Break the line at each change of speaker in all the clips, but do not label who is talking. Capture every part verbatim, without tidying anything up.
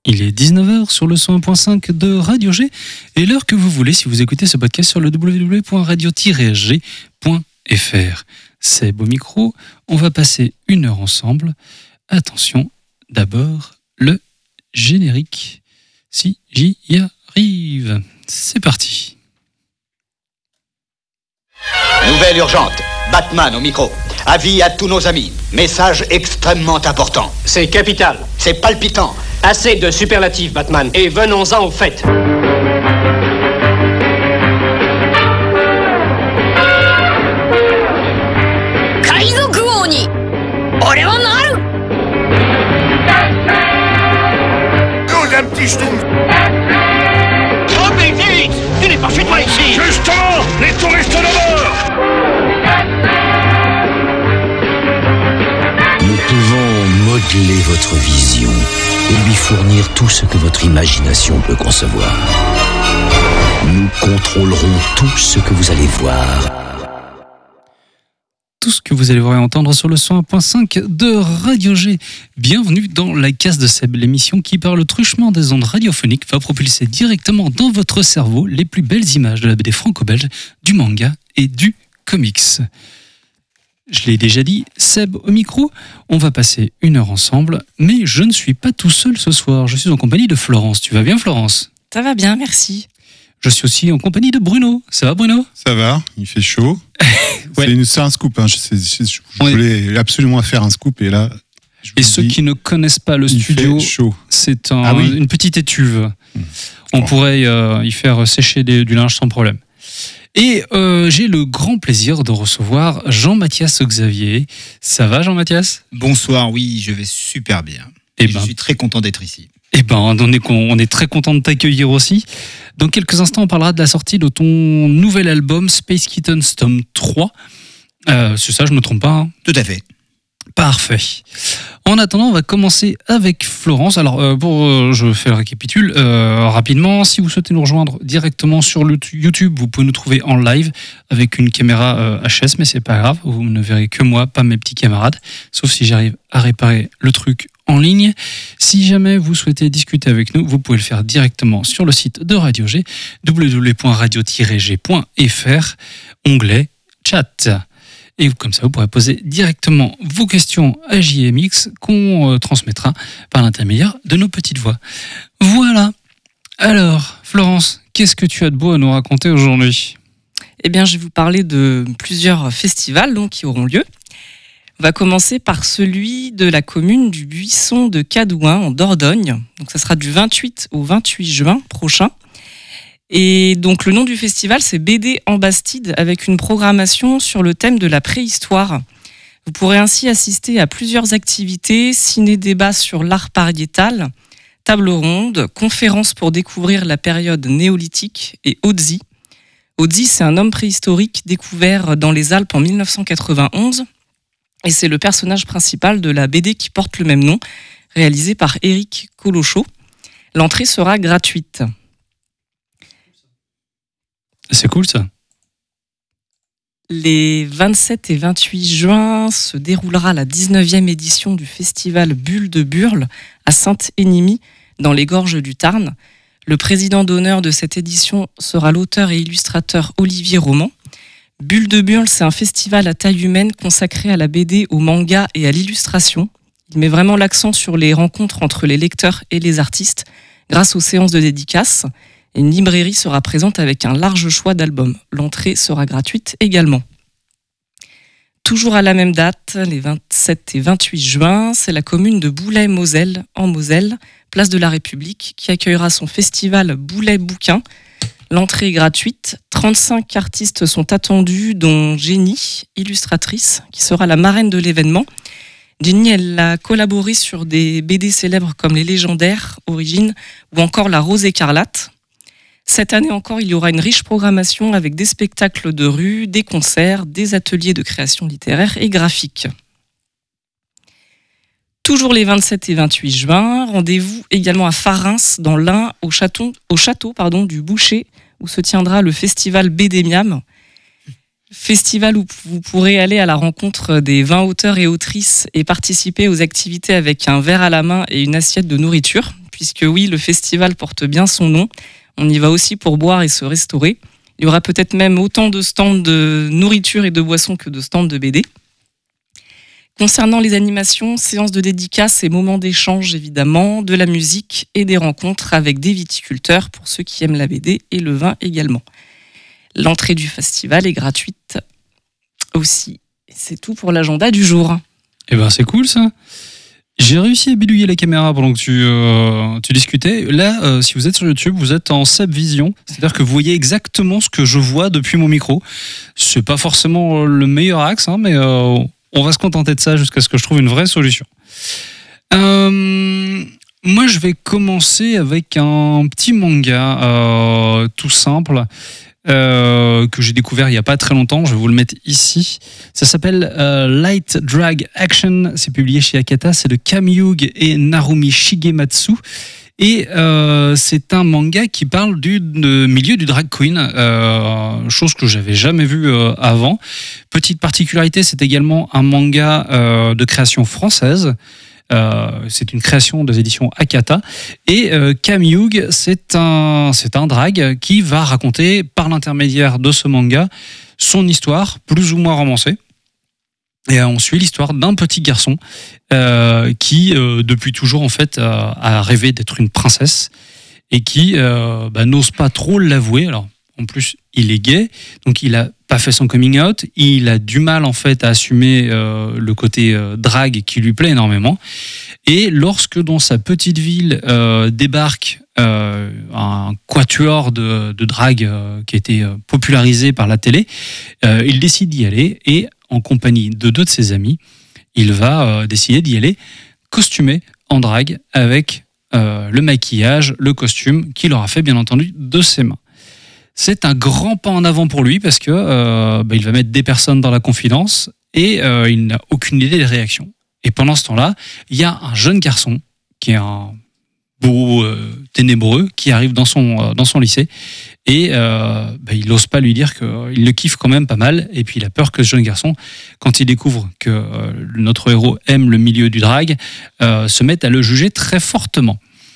Il est dix-neuf heures sur le cent un point cinq de Radio G et l'heure que vous voulez si vous écoutez ce podcast sur le w w w point radio tiret g point f r. C'est Beau Micro, on va passer une heure ensemble. Attention, d'abord le générique, si j'y arrive. C'est parti.
Nouvelle urgente, Batman au micro. Avis à tous nos amis. Message extrêmement important.
C'est capital.
C'est palpitant.
Assez de superlatifs, Batman. Et venons-en au fait.
Kaizoku Oni, ore wa naru.
Oh, un petit schtroumpf.
Oh, mais vite! Tu n'es pas chez toi ici!
Justement, les touristes d'abord.
Nous pouvons modeler votre vision et lui fournir tout ce que votre imagination peut concevoir. Nous contrôlerons tout ce que vous allez voir.
Tout ce que vous allez voir et entendre sur le cent un point cinq de Radio G. Bienvenue dans La Case de Seb, l'émission qui, par le truchement des ondes radiophoniques, va propulser directement dans votre cerveau les plus belles images de la B D franco-belge, du manga et du comics. Je l'ai déjà dit, Seb au micro, on va passer une heure ensemble, mais je ne suis pas tout seul ce soir, je suis en compagnie de Florence. Tu vas bien, Florence ?
Ça va bien, merci.
Je suis aussi en compagnie de Bruno. Ça va, Bruno ?
Ça va, il fait chaud.
Ouais.
C'est, une, c'est un scoop. Hein. Je, sais, je, je voulais absolument faire un scoop et là. Je
et
vous
ceux
dis,
qui ne connaissent pas le
il
studio,
fait chaud.
c'est un,
Ah oui.
une petite étuve.
Mmh.
On
Oh.
pourrait euh, y faire sécher des, du linge sans problème. Et euh, j'ai le grand plaisir de recevoir Jean-Mathias Xavier. Ça va, Jean-Mathias ?
Bonsoir, oui, je vais super bien.
Eh
Et
ben,
je suis très content d'être ici.
eh ben, on est, on est très content de t'accueillir aussi. Dans quelques instants, on parlera de la sortie de ton nouvel album Space Kittens tome trois. Euh, c'est ça, je me trompe pas, hein ?
Tout à fait.
Parfait. En attendant, on va commencer avec Florence. Alors, euh, pour, euh, je fais le récapitule euh, rapidement. Si vous souhaitez nous rejoindre directement sur le t- YouTube, vous pouvez nous trouver en live avec une caméra euh, H S, mais c'est pas grave. Vous ne verrez que moi, pas mes petits camarades. Sauf si j'arrive à réparer le truc en ligne. Si jamais vous souhaitez discuter avec nous, vous pouvez le faire directement sur le site de Radio G, w w w point radio tiret g point f r, onglet chat. Et comme ça, vous pourrez poser directement vos questions à J M X qu'on euh, transmettra par l'intermédiaire de nos petites voix. Voilà. Alors, Florence, qu'est-ce que tu as de beau à nous raconter aujourd'hui ?
Eh bien, je vais vous parler de plusieurs festivals donc, qui auront lieu. On va commencer par celui de la commune du Buisson de Cadouin en Dordogne. Donc, ça sera du vingt-huit au vingt-huit juin prochain. Et donc le nom du festival, c'est B D en Bastide, avec une programmation sur le thème de la préhistoire. Vous pourrez ainsi assister à plusieurs activités, ciné-débats sur l'art pariétal, table ronde, conférences pour découvrir la période néolithique et Otzi. Otzi, c'est un homme préhistorique découvert dans les Alpes en dix-neuf cent quatre-vingt-onze et c'est le personnage principal de la B D qui porte le même nom, réalisée par Éric Colochot. L'entrée sera gratuite.
C'est cool ça.
Les vingt-sept et vingt-huit juin se déroulera la dix-neuvième édition du festival Bulle de Burle à Sainte-Énimie, dans les gorges du Tarn. Le président d'honneur de cette édition sera l'auteur et illustrateur Olivier Roman. Bulle de Burle, c'est un festival à taille humaine consacré à la B D, au manga et à l'illustration. Il met vraiment l'accent sur les rencontres entre les lecteurs et les artistes grâce aux séances de dédicaces. Une librairie sera présente avec un large choix d'albums. L'entrée sera gratuite également. Toujours à la même date, les vingt-sept et vingt-huit juin, c'est la commune de Boulay-Moselle, en Moselle, place de la République, qui accueillera son festival Boulay Bouquin. L'entrée est gratuite. trente-cinq artistes sont attendus, dont Jenny, illustratrice, qui sera la marraine de l'événement. Jenny, elle a collaboré sur des B D célèbres comme Les Légendaires, Origine, ou encore La Rose écarlate. Cette année encore, il y aura une riche programmation avec des spectacles de rue, des concerts, des ateliers de création littéraire et graphique. Toujours les vingt-sept et vingt-huit juin, rendez-vous également à Farins, dans l'Ain, au château, au château pardon, du Boucher, où se tiendra le festival B D Miam. Festival où vous pourrez aller à la rencontre des vingt auteurs et autrices et participer aux activités avec un verre à la main et une assiette de nourriture. Puis puisque oui, le festival porte bien son nom. On y va aussi pour boire et se restaurer. Il y aura peut-être même autant de stands de nourriture et de boissons que de stands de B D. Concernant les animations, séances de dédicaces et moments d'échange évidemment, de la musique et des rencontres avec des viticulteurs pour ceux qui aiment la B D et le vin également. L'entrée du festival est gratuite aussi. C'est tout pour l'agenda du jour.
Eh ben c'est cool ça. J'ai réussi à bidouiller la caméra pendant que tu, euh, tu discutais. Là, euh, si vous êtes sur YouTube, vous êtes en Subvision, c'est-à-dire que vous voyez exactement ce que je vois depuis mon micro. C'est pas forcément le meilleur axe, hein, mais euh, on va se contenter de ça jusqu'à ce que je trouve une vraie solution. Euh, moi, je vais commencer avec un petit manga euh, tout simple. Euh, que j'ai découvert il n'y a pas très longtemps, je vais vous le mettre ici. Ça s'appelle euh, Light Drag Action, c'est publié chez Akata, c'est de Kamiyuge et Narumi Shigematsu. Et euh, c'est un manga qui parle du de milieu du drag queen, euh, chose que j'avais jamais vue euh, avant. Petite particularité, c'est également un manga euh, de création française. Euh, c'est une création des éditions Akata et euh, Kamiyuge c'est un, c'est un drag qui va raconter par l'intermédiaire de ce manga son histoire plus ou moins romancée et euh, on suit l'histoire d'un petit garçon euh, qui euh, depuis toujours en fait euh, a rêvé d'être une princesse et qui euh, bah, n'ose pas trop l'avouer. Alors en plus il est gay, donc il a pas fait son coming out, il a du mal en fait à assumer euh, le côté euh, drague qui lui plaît énormément. Et lorsque dans sa petite ville euh, débarque euh, un quatuor de, de drague euh, qui a été euh, popularisé par la télé, euh, il décide d'y aller et en compagnie de deux de ses amis, il va euh, décider d'y aller costumé en drague avec euh, le maquillage, le costume qu'il aura fait bien entendu de ses mains. C'est un grand pas en avant pour lui parce que euh, bah, il va mettre des personnes dans la confidence et euh, il n'a aucune idée des réactions. Et pendant ce temps-là, il y a un jeune garçon qui est un beau euh, ténébreux qui arrive dans son euh, dans son lycée et euh, bah, il n'ose pas lui dire qu'il le kiffe quand même pas mal et puis il a peur que ce jeune garçon, quand il découvre que euh, notre héros aime le milieu du drag, euh, se mette à le juger très fortement.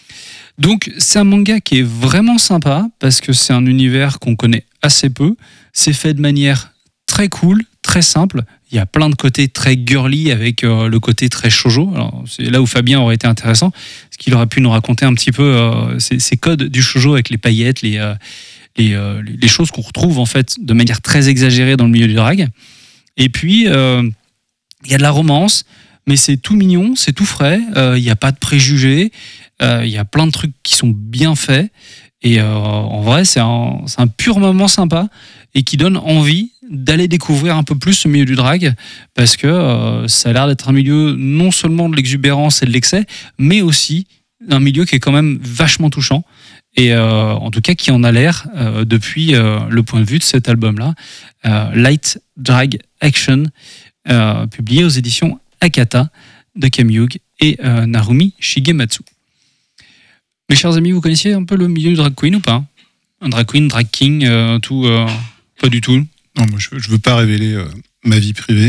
Donc c'est un manga qui est vraiment sympa parce que c'est un univers qu'on connaît assez peu. C'est fait de manière très cool, très simple. Il y a plein de côtés très girly avec euh, le côté très shoujo. Alors, c'est là où Fabien aurait été intéressant, parce qu'il aurait pu nous raconter un petit peu euh, ces, ces codes du shoujo avec les paillettes, les, euh, les, euh, les choses qu'on retrouve en fait de manière très exagérée dans le milieu du drag. Et puis euh, il y a de la romance, mais c'est tout mignon, c'est tout frais. Euh, il n'y a pas de préjugés. Il euh, y a plein de trucs qui sont bien faits et euh, en vrai c'est un, c'est un pur moment sympa et qui donne envie d'aller découvrir un peu plus ce milieu du drag parce que euh, ça a l'air d'être un milieu non seulement de l'exubérance et de l'excès mais aussi un milieu qui est quand même vachement touchant et euh, en tout cas qui en a l'air euh, depuis euh, le point de vue de cet album-là, euh, Light Drag Action, euh, publié aux éditions Akata de Kamiyuge et euh, Narumi Shigematsu. Mes chers amis, vous connaissiez un peu le milieu du drag queen ou pas? Un drag queen, drag king, euh, tout, euh, pas du tout.
Non, moi je, je veux pas révéler euh, ma vie privée.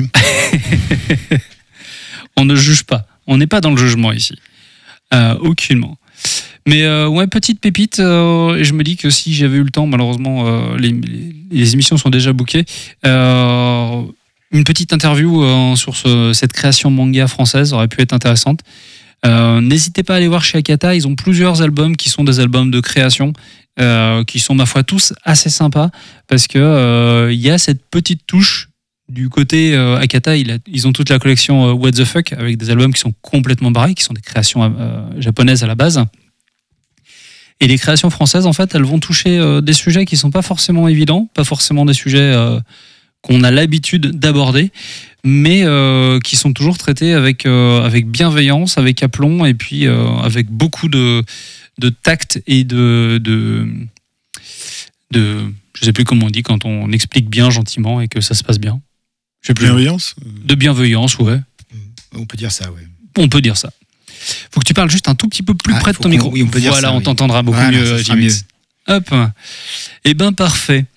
On ne juge pas, on n'est pas dans le jugement ici, euh, aucunement. Mais euh, ouais, petite pépite, euh, et je me dis que si j'avais eu le temps, malheureusement, euh, les, les, les émissions sont déjà bookées. Euh, une petite interview euh, sur ce, cette création manga française aurait pu être intéressante. Euh, n'hésitez pas à aller voir chez Akata, ils ont plusieurs albums qui sont des albums de création, euh, qui sont ma foi tous assez sympas, parce que euh, y a cette petite touche du côté euh, Akata, il a, ils ont toute la collection euh, What the Fuck, avec des albums qui sont complètement barrés, qui sont des créations euh, japonaises à la base. Et les créations françaises, en fait, elles vont toucher euh, des sujets qui sont pas forcément évidents, pas forcément des sujets euh, qu'on a l'habitude d'aborder, mais euh, qui sont toujours traités avec, euh, avec bienveillance, avec aplomb, et puis euh, avec beaucoup de, de tact et de, de, de... Je sais plus comment on dit quand on explique bien, gentiment, et que ça se passe bien. Je sais plus.
Bienveillance ?
De bienveillance, ouais.
On peut dire ça, ouais.
On peut dire ça. Faut que tu parles juste un tout petit peu plus
Ah,
près de
faut
ton
qu'on-
micro.
oui, on peut dire
voilà,
ça,
on
oui.
t'entendra beaucoup
Voilà,
mieux,
ça sera
J M X. Hop. Eh ben parfait.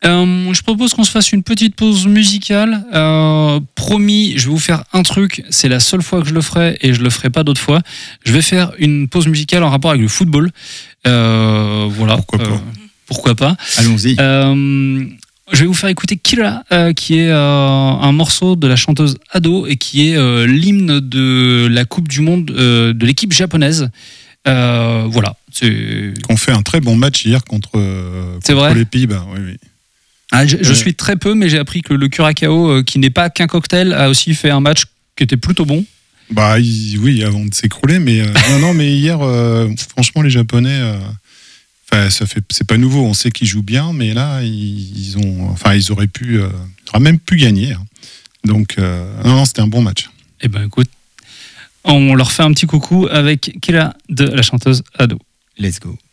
Euh, je propose qu'on se fasse une petite pause musicale. Euh, promis, je vais vous faire un truc. C'est la seule fois que je le ferai et je le ferai pas d'autres fois. Je vais faire une pause musicale en rapport avec le football. Euh, voilà.
Pourquoi pas.
Euh, pourquoi pas.
Allons-y.
Euh, je vais vous faire écouter Kira, euh, qui est euh, un morceau de la chanteuse Ado et qui est euh, l'hymne de la Coupe du Monde euh, de l'équipe japonaise. Euh, voilà. C'est...
On fait un très bon match hier contre, euh,
C'est
contre
vrai
les Pays-Bas. Oui, oui.
Ah, je, je
Euh.
suis très peu, mais j'ai appris que le Curaçao, euh, qui n'est pas qu'un cocktail, a aussi fait un match qui était plutôt bon.
Bah il- oui, avant de s'écrouler, mais euh, non, non, mais hier, euh, franchement, les Japonais, euh, enfin, ça fait, c'est pas nouveau. On sait qu'ils jouent bien, mais là, ils, ils ont, enfin, ils auraient pu, euh, ils auraient même pu gagner. hein. Donc, euh, non, non, c'était un bon match.
Eh ben, écoute, on leur fait un petit coucou avec Kira de la chanteuse Ado.
Let's go.